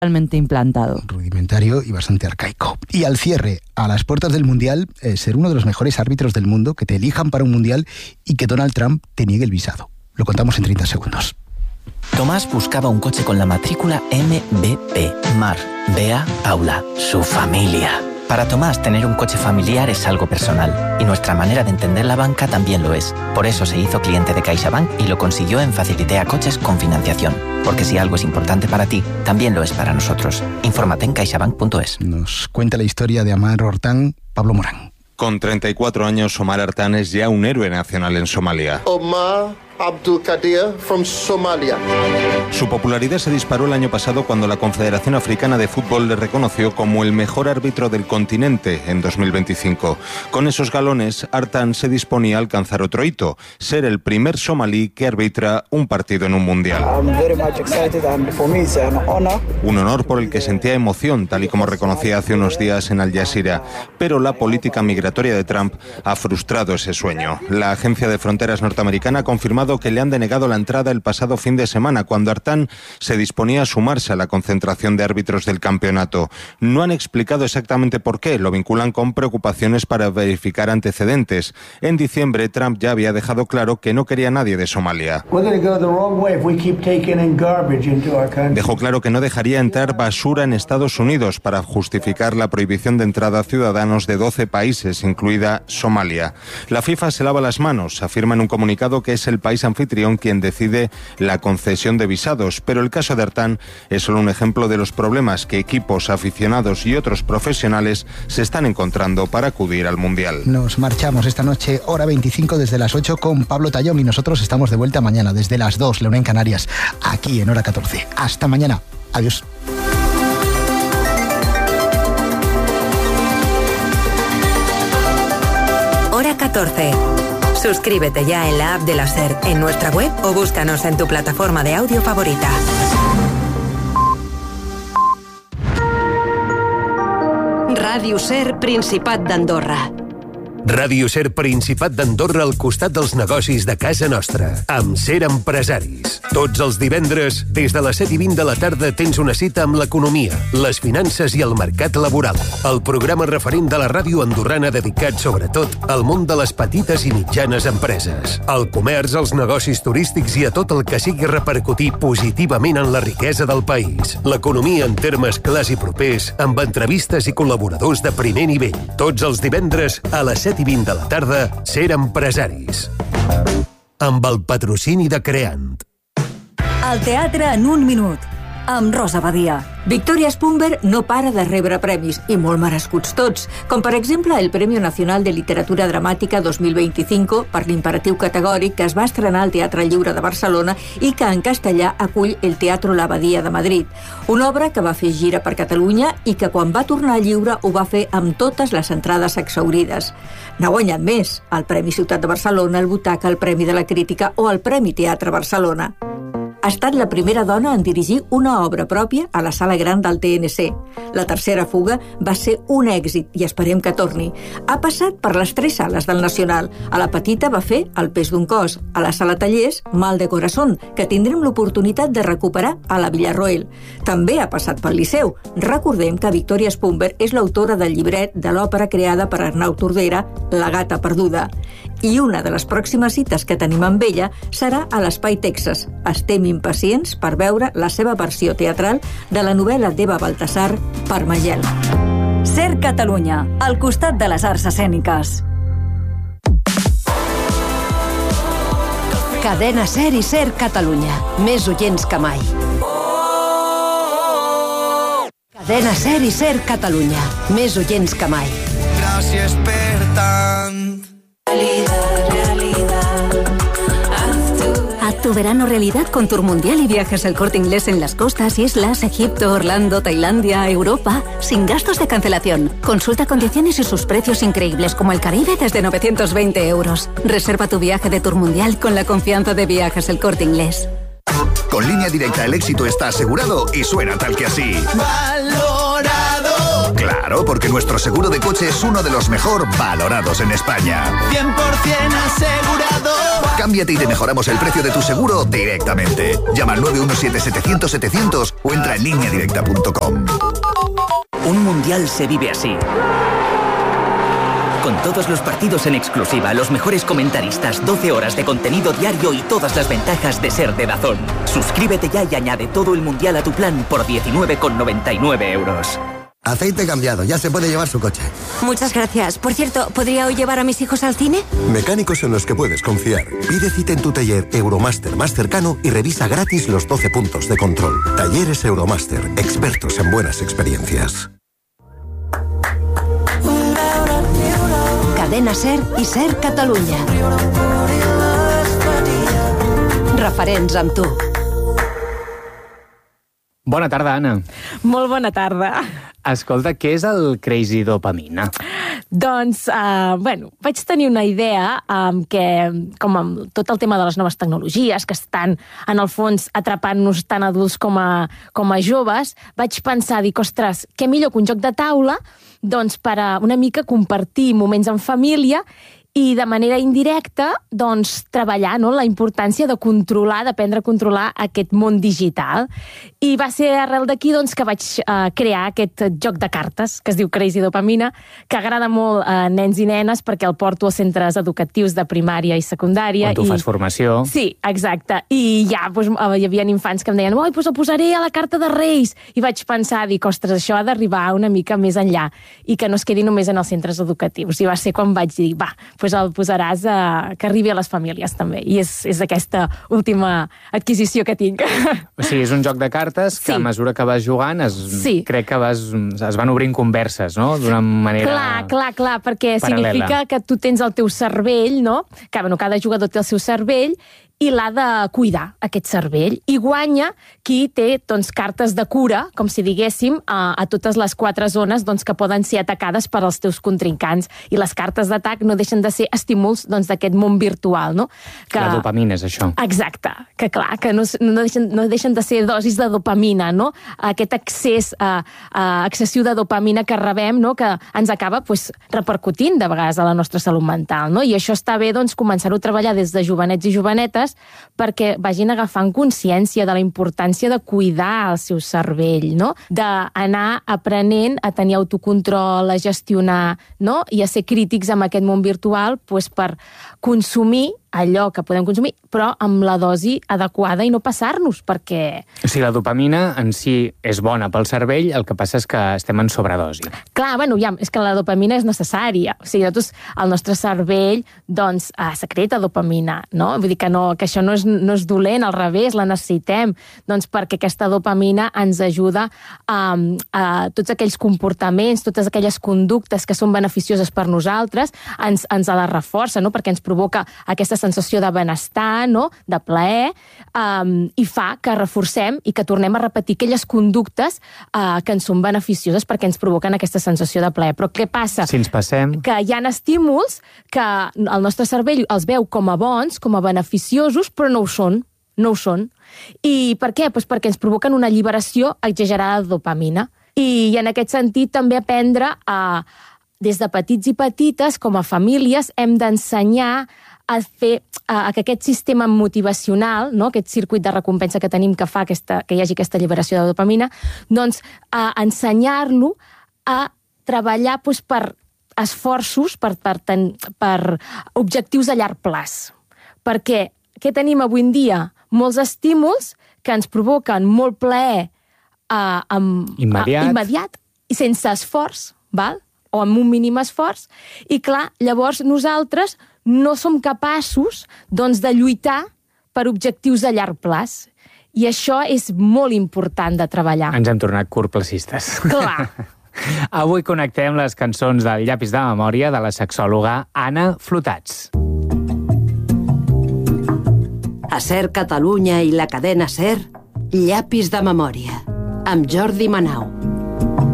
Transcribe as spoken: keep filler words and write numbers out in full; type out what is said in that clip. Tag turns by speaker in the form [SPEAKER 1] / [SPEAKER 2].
[SPEAKER 1] totalmente implantado.
[SPEAKER 2] Rudimentario y bastante arcaico. Y al cierre, a las puertas del Mundial, eh, ser uno de los mejores árbitros del mundo, que te elijan para un Mundial y que Donald Trump te niegue el visado. Lo contamos en treinta segundos.
[SPEAKER 3] Tomás buscaba un coche con la matrícula M B P. Mar, Bea, Paula, su familia. Para Tomás, tener un coche familiar es algo personal, y nuestra manera de entender la banca también lo es. Por eso se hizo cliente de CaixaBank y lo consiguió en Facilitea Coches con financiación. Porque si algo es importante para ti, también lo es para nosotros. Infórmate en caixabank punto es.
[SPEAKER 2] Nos cuenta la historia de Amar Hortán, Pablo Morán.
[SPEAKER 4] Con treinta y cuatro años, Omar Artan es ya un héroe nacional en Somalia.
[SPEAKER 5] Omar Abdul Qadir from Somalia.
[SPEAKER 4] Su popularidad se disparó el año pasado cuando la Confederación Africana de Fútbol le reconoció como el mejor árbitro del continente en dos mil veinticinco. Con esos galones, Artan se disponía a alcanzar otro hito, ser el primer somalí que arbitra un partido en un mundial. Un honor por el que sentía emoción, tal y como reconocía hace unos días en Al Jazeera. Pero la política migratoria de Trump ha frustrado ese sueño. La Agencia de Fronteras norteamericana ha confirmado que le han denegado la entrada el pasado fin de semana, cuando Artan se disponía a sumarse a la concentración de árbitros del campeonato. No han explicado exactamente por qué, lo vinculan con preocupaciones para verificar antecedentes. En diciembre, Trump ya había dejado claro que no quería a nadie de Somalia. Dejó claro que no dejaría entrar basura en Estados Unidos para justificar la prohibición de entrada a ciudadanos de doce países, incluida Somalia. La FIFA se lava las manos, afirma en un comunicado que es el país anfitrión quien decide la concesión de visados, pero el caso de Artan es solo un ejemplo de los problemas que equipos, aficionados y otros profesionales se están encontrando para acudir al Mundial.
[SPEAKER 2] Nos marchamos esta noche, hora veinticinco, desde las ocho con Pablo Tallón, y nosotros estamos de vuelta mañana desde las dos, la una en Canarias, aquí en hora catorce. Hasta mañana. Adiós.
[SPEAKER 6] Hora catorce. Suscríbete ya en la app de la SER, en nuestra web o búscanos en tu plataforma de audio favorita. Ràdio SER, Principat d'Andorra.
[SPEAKER 7] Ràdio SER, Principat d'Andorra, al costat dels negocis de casa nostra, amb SER Empresaris. Tots els divendres, des de les set i vint de la tarda, tens una cita amb l'economia, les finances i el mercat laboral. El programa referent de la ràdio andorrana dedicat sobretot al món de les petites i mitjanes empreses, al comerç, als negocis turístics i a tot el que sigui repercutir positivament en la riquesa del país. L'economia en termes clars i propers, amb entrevistes i col·laboradors de primer nivell. Tots els divendres, a les set i vint de la tarda, SER Empresaris. Amb el patrocini de Creant.
[SPEAKER 8] El teatre en un minut, amb Rosa Badia. Victoria Spunber no para de rebre premis, i molt merescuts tots, com per exemple el Premio Nacional de Literatura Dramàtica dos mil vint-i-cinc per l'imperatiu categòric que es va estrenar al Teatre Lliure de Barcelona i que en castellà acull el Teatro La Badia de Madrid. Una obra que va fer gira per Catalunya i que quan va tornar al lliure ho va fer amb totes les entrades exhaurides. N'ha guanyat més, el Premi Ciutat de Barcelona, el Butaca, el Premi de la Crítica o el Premi Teatre Barcelona. Ha estat la primera dona en dirigir una obra pròpia a la Sala Gran del T N C. La tercera fuga va ser un èxit i esperem que torni. Ha passat per les tres sales del Nacional. A la Petita va fer El pes d'un cos. A la Sala Tallers, Mal de corazón, que tindrem l'oportunitat de recuperar a la Villarroel. També ha passat pel Liceu. Recordem que Victoria Spunber és l'autora del llibret de l'òpera creada per Arnau Tordera, La gata perduda. I una de les pròximes cites que tenim amb ella serà a l'Espai Texas. Estem impacients per veure la seva versió teatral de la novel·la d'Eva Baltasar, Parmagel. SER Catalunya, al costat de les arts escèniques.
[SPEAKER 6] Cadena SER i SER Catalunya. Més oients que mai. Cadena SER i SER Catalunya. Més oients que mai.
[SPEAKER 9] Gràcies per tant.
[SPEAKER 8] Haz tu verano realidad con Tour Mundial y viajes El Corte Inglés en las costas, islas, Egipto, Orlando, Tailandia, Europa, sin gastos de cancelación. Consulta condiciones y sus precios increíbles, como el Caribe desde novecientos veinte euros. Reserva tu viaje de Tour Mundial con la confianza de Viajes El Corte Inglés.
[SPEAKER 10] Con Línea Directa el éxito está asegurado y suena tal que así.
[SPEAKER 9] Valorado.
[SPEAKER 10] Claro.
[SPEAKER 1] Claro, porque nuestro seguro de coche es uno de los mejor valorados en España.
[SPEAKER 9] cien por ciento asegurado.
[SPEAKER 1] Cámbiate y te mejoramos el precio de tu seguro directamente. Llama al nueve uno siete setecientos setecientos o entra en línea directa punto com.
[SPEAKER 10] Un mundial se vive así. Con todos los partidos en exclusiva, los mejores comentaristas, doce horas de contenido diario y todas las ventajas de ser de DAZN. Suscríbete ya y añade todo el mundial a tu plan por diecinueve con noventa y nueve euros.
[SPEAKER 11] Aceite cambiado, ya se puede llevar su coche.
[SPEAKER 12] Muchas gracias. Por cierto, ¿podría hoy llevar a mis hijos al cine?
[SPEAKER 13] Mecánicos en los que puedes confiar. Pide cita en tu taller Euromaster más cercano y revisa gratis los doce puntos de control. Talleres Euromaster, expertos en buenas experiencias.
[SPEAKER 14] Cadena SER i SER Catalunya. Referents amb tu.
[SPEAKER 15] Bona tarda, Anna.
[SPEAKER 16] Molt bona tarda.
[SPEAKER 15] Escolta, què és el Crazy Dopamina?
[SPEAKER 16] Doncs, uh, bueno, vaig tenir una idea um, que, com amb tot el tema de les noves tecnologies, que estan, en el fons, atrapant-nos tant adults com a, com a joves, vaig pensar, dic, ostres, què millor que un joc de taula, doncs, per a una mica compartir moments en família i de manera indirecta, doncs, treballar, no?, la importància de controlar, d'aprendre a controlar aquest món digital. I va ser arrel d'aquí, doncs, que vaig uh, crear aquest joc de cartes, que es diu Crazy Dopamina, que agrada molt a nens i nenes perquè el porto als centres educatius de primària i secundària.
[SPEAKER 15] On tu
[SPEAKER 16] i...
[SPEAKER 15] fas formació.
[SPEAKER 16] Sí, exacte. I ja doncs, hi havia infants que em deien oi, doncs el posaré a la carta de Reis. I vaig pensar, dic, ostres, això ha d'arribar una mica més enllà i que no es quedi només en els centres educatius. I va ser quan vaig dir, va, doncs el posaràs a... que arribi a les famílies també. I és, és aquesta última adquisició que tinc.
[SPEAKER 15] O sigui, és un joc de cartes que sí. A mesura que vas jugant es...
[SPEAKER 16] sí.
[SPEAKER 15] crec que vas... es van obrint converses, no? D'una manera
[SPEAKER 16] Clar, clar, clar, perquè
[SPEAKER 15] paral·lela.
[SPEAKER 16] Significa que tu tens el teu cervell, no? Que, bueno, cada jugador té el seu cervell i l'ha de cuidar, aquest cervell. I guanya qui té, doncs, cartes de cura, com si diguéssim, a, a totes les quatre zones, doncs, que poden ser atacades per als teus contrincants. I les cartes d'atac no deixen de ser estímuls, doncs, d'aquest món virtual, no?
[SPEAKER 15] Que... La dopamina és això.
[SPEAKER 16] Exacte. Que clar, que no, no, deixen, no deixen de ser dosis de dopamina, no? Aquest accés a, a excessiu de dopamina que rebem, no? Que ens acaba, pues, repercutint de vegades a la nostra salut mental, no? I això està bé, doncs, començar-ho a treballar des de jovenets i jovenetes perquè vagin agafant consciència de la importància de cuidar el seu cervell, no? D'anar aprenent a tenir autocontrol, a gestionar, no? I a ser crítics amb aquest món virtual, pues, per consumir allò que podem consumir, però amb la dosi adequada i no passar-nos, perquè...
[SPEAKER 15] O sigui, la dopamina en si és bona pel cervell, el que passa és que estem en sobredosi.
[SPEAKER 16] Clar, bueno, ja, és que la dopamina és necessària. O sigui, nosaltres, el nostre cervell, doncs, eh, secreta dopamina, no? Vull dir que, no, que això no és, no és dolent, al revés, la necessitem, doncs, perquè aquesta dopamina ens ajuda a, a tots aquells comportaments, totes aquelles conductes que són beneficioses per nosaltres, ens, ens la reforça, no? Perquè ens provoca aquesta sensació de benestar, no? De plaer, um, i fa que reforcem i que tornem a repetir aquelles conductes uh, que ens són beneficioses perquè ens provoquen aquesta sensació de plaer. Però què passa?
[SPEAKER 15] Si ens passem...
[SPEAKER 16] Que hi ha estímuls que el nostre cervell els veu com a bons, com a beneficiosos, però no ho són. No ho són. I per què? Pues perquè ens provoquen una alliberació exagerada de dopamina. I en aquest sentit també aprendre a... Des de petits i petites, com a famílies, hem d'ensenyar a fer a, a que aquest sistema motivacional, no? Aquest circuit de recompensa que tenim que fa aquesta, que hi hagi aquesta alliberació de dopamina, doncs a ensenyar-lo a treballar doncs, per esforços, per, per, ten, per objectius a llarg plaç. Perquè què tenim avui en dia? Molts estímuls que ens provoquen molt plaer a, a,
[SPEAKER 15] immediat.
[SPEAKER 16] A, immediat i sense esforç, val? O amb un mínim esforç, i clar, llavors nosaltres no som capaços, doncs, de lluitar per objectius a llarg plaç. I això és molt important de treballar.
[SPEAKER 15] Ens hem tornat curtplacistes.
[SPEAKER 16] Clar.
[SPEAKER 15] Avui connectem les cançons del Llapis de Memòria de la sexòloga Anna Flotats.
[SPEAKER 14] A SER Catalunya i la cadena SER, Llapis de Memòria, amb Jordi Manau.